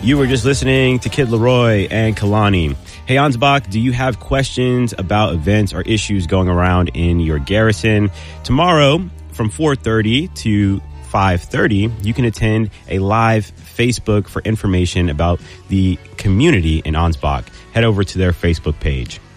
You were just listening to Kid Leroy and Kalani. Hey, Ansbach, do you have questions about events or issues going around in your garrison? Tomorrow, from 4:30 to 5:30, you can attend a live Facebook for information about the community in Ansbach. Head over to their Facebook page.